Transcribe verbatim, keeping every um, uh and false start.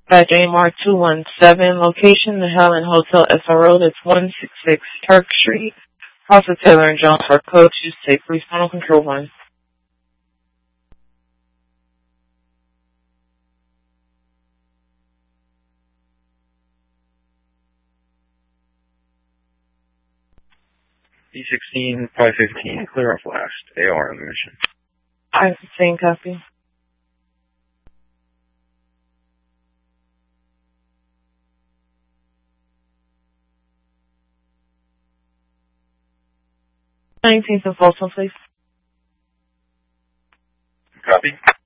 At A M R two one seven, location the Helen Hotel S R O, that's one sixty-six Turk Street. Officer Taylor and Jones for code two six, respond on control one. D sixteen, five fifteen, clear off last. A R on the mission. I fifteen, copy. nineteenth and Folsom, please. Copy.